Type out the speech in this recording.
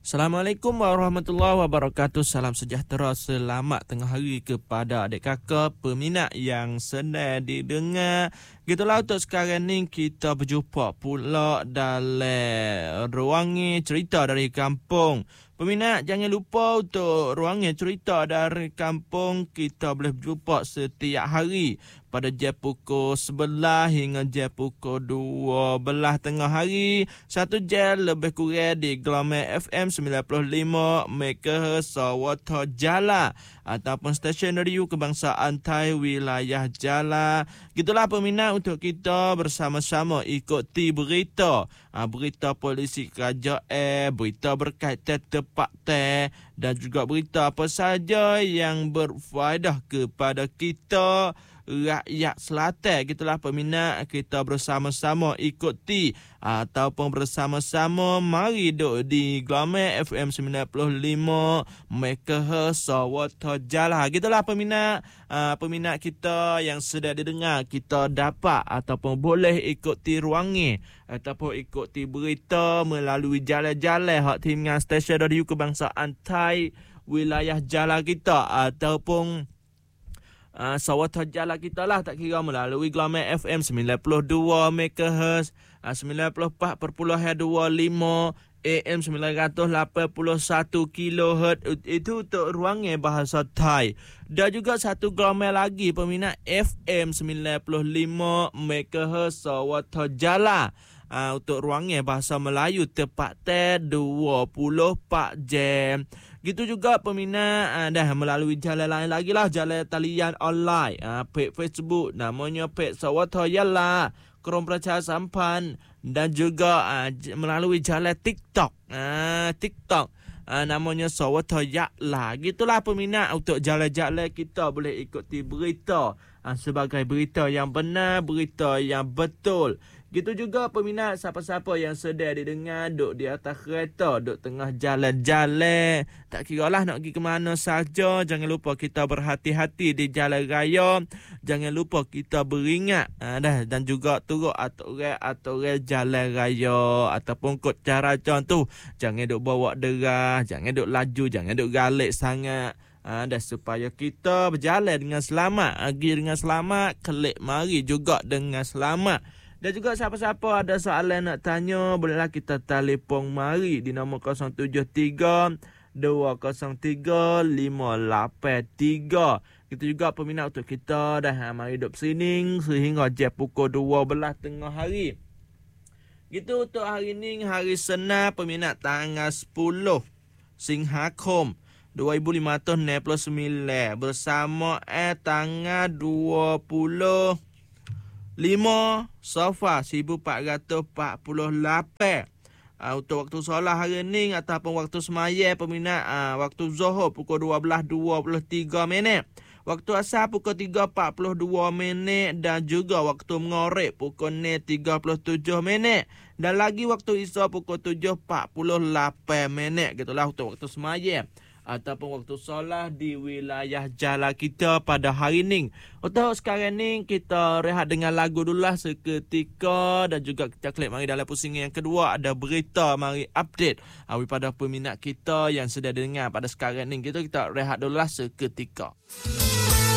Assalamualaikum warahmatullahi wabarakatuh. Salam sejahtera, selamat tengah hari kepada adik kakak peminat yang sedang didengar. Gitulah untuk sekarang ni kita berjumpa pula dalam ruangan cerita dari kampung. Peminat jangan lupa untuk ruangan cerita dari kampung kita boleh berjumpa setiap hari pada jam pukul 11 hingga jam pukul 12 tengah hari. 1 jam lebih kurang di Gelombang FM 95 MHz Sawata Jala ataupun stesen radio kebangsaan Thai wilayah Jala. Gitulah peminat untuk kita bersama-sama ikuti berita. Berita polisi kerajaan, berita berkaitan tepat dan juga berita apa saja yang berfaedah kepada kita rakyat selatan. Gitulah peminat, kita bersama-sama ikuti ataupun bersama-sama mari duduk di Gelombang FM 95 MHz Sawata Jala. Gitulah peminat, peminat kita yang sedang didengar, kita dapat ataupun boleh ikuti ruangan ataupun ikuti berita melalui jalan-jalan hak dengan stesen radio kebangsaan Thai wilayah Jala kita ataupun Sawata Jala kita lah, tak kira melalui Gelombang FM 92 MHz 94.25 AM 981 kHz. Itu untuk ruangan bahasa Thai. Dan juga satu gelombang lagi peminat, FM 95 MHz Sawata Jala untuk ruangan bahasa Melayu tepatnya 24 jam. Gitu juga peminat dah melalui jalan lain lagi lah, jalan talian online, page Facebook namanya page Sawata Jala Kurang Percaya Sampan, dan juga melalui jalan TikTok, namanya Sawata Jala. Gitulah peminat, untuk jalan-jalan kita boleh ikuti berita sebagai berita yang benar, berita yang betul. Gitu juga peminat, siapa-siapa yang sedang didengar duduk di atas kereta, duduk tengah jalan-jalan, tak kira lah nak pergi ke mana saja, jangan lupa kita berhati-hati di jalan raya. Jangan lupa kita beringat dan juga turut aturan jalan raya ataupun kod cara tu. Jangan duk bawa derah, jangan duk laju, jangan duk galik sangat. Dan supaya kita berjalan dengan selamat, pergi dengan selamat, kelik mari juga dengan selamat. Dan juga siapa-siapa ada soalan nak tanya, bolehlah kita telefon mari di nombor 073 203 583. Kita juga peminat untuk kita dah mari duduk sini sehingga jam pukul 12 tengah hari. Gitu untuk hari ni, hari Senin peminat, tanggal 10 Singhakom 2569 bersama tanggal 25 Safar 1448. Untuk waktu solat hari ni ataupun waktu semayang peminat, waktu Zuhur pukul 12.23 minit, waktu Asar pukul 3.42 minit, dan juga waktu Maghrib pukul 6.37 minit, dan lagi waktu Isya pukul 7.48 minit. Gitulah untuk waktu semayang ataupun waktu solat di wilayah Jala kita pada hari ni. Untuk sekarang ni kita rehat dengan lagu dulu lah seketika, dan juga kita klik mari dalam pusingan yang kedua ada berita mari update daripada peminat kita yang sedang dengar pada sekarang ni. Kita rehat dulu lah seketika.